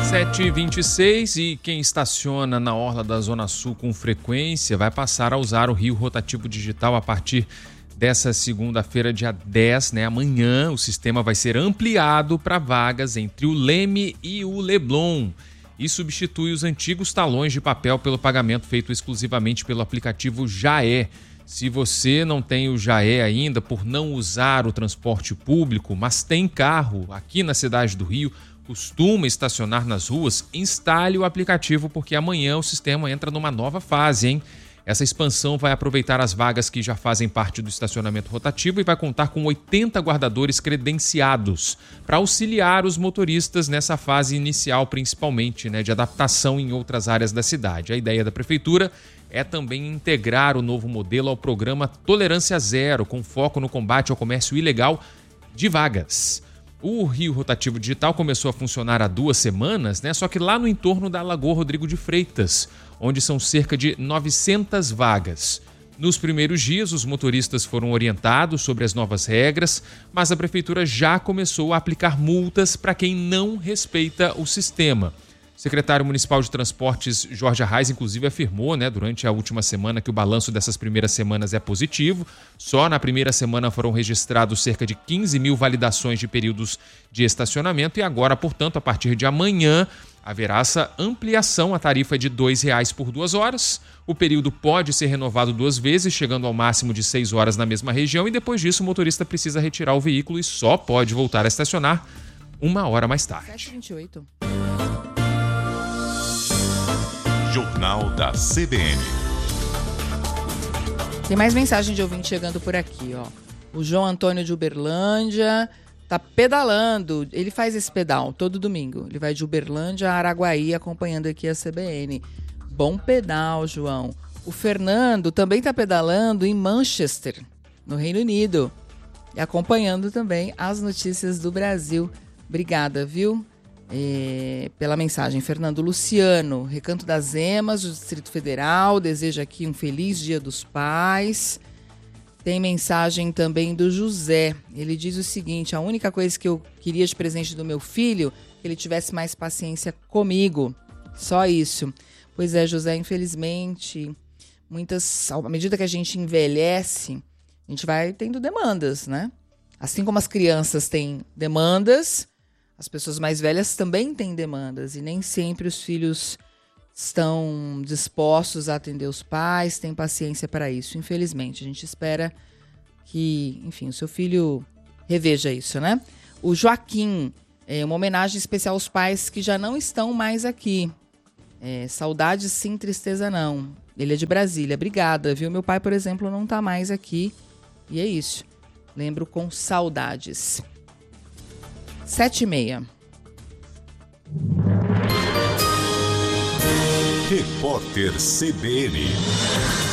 7h26, e quem estaciona na orla da Zona Sul com frequência vai passar a usar o Rio Rotativo Digital a partir dessa segunda-feira, dia 10, né? Amanhã o sistema vai ser ampliado para vagas entre o Leme e o Leblon e substitui os antigos talões de papel pelo pagamento feito exclusivamente pelo aplicativo Jaé. Se você não tem o Jaé ainda por não usar o transporte público, mas tem carro aqui na cidade do Rio, costuma estacionar nas ruas, instale o aplicativo porque amanhã o sistema entra numa nova fase, hein? Essa expansão vai aproveitar as vagas que já fazem parte do estacionamento rotativo e vai contar com 80 guardadores credenciados para auxiliar os motoristas nessa fase inicial, principalmente, né, de adaptação em outras áreas da cidade. A ideia da Prefeitura é também integrar o novo modelo ao programa Tolerância Zero, com foco no combate ao comércio ilegal de vagas. O Rio Rotativo Digital começou a funcionar há 2 semanas, né? Só que lá no entorno da Lagoa Rodrigo de Freitas, onde são cerca de 900 vagas. Nos primeiros dias, os motoristas foram orientados sobre as novas regras, mas a Prefeitura já começou a aplicar multas para quem não respeita o sistema. O secretário municipal de Transportes, Jorge Arraes, inclusive afirmou, né, durante a última semana que o balanço dessas primeiras semanas é positivo. Só na primeira semana foram registrados cerca de 15 mil validações de períodos de estacionamento e agora, portanto, a partir de amanhã, haverá essa ampliação. A tarifa é de R$ 2,00 por 2 horas. O período pode ser renovado 2 vezes, chegando ao máximo de 6 horas na mesma região e depois disso o motorista precisa retirar o veículo e só pode voltar a estacionar 1 hora mais tarde. 7h28. Jornal da CBN. Tem mais mensagem de ouvinte chegando por aqui, ó. O João Antônio de Uberlândia tá pedalando. Ele faz esse pedal todo domingo. Ele vai de Uberlândia a Araguaí acompanhando aqui a CBN. Bom pedal, João. O Fernando também tá pedalando em Manchester, no Reino Unido. E acompanhando também as notícias do Brasil. Obrigada, viu? Pela mensagem. Fernando Luciano, Recanto das Emas, do Distrito Federal, deseja aqui um feliz Dia dos Pais. Tem mensagem também do José. Ele diz o seguinte: a única coisa que eu queria de presente do meu filho, que ele tivesse mais paciência comigo. Só isso. Pois é, José, infelizmente, à medida que a gente envelhece, a gente vai tendo demandas, né? Assim como as crianças têm demandas, as pessoas mais velhas também têm demandas e nem sempre os filhos estão dispostos a atender os pais, têm paciência para isso, infelizmente. A gente espera que, enfim, o seu filho reveja isso, né? O Joaquim, uma homenagem especial aos pais que já não estão mais aqui. Saudades sim, tristeza não. Ele é de Brasília. Obrigada, viu? Meu pai, por exemplo, não está mais aqui. E é isso. Lembro com saudades. 7h30. Repórter CBN.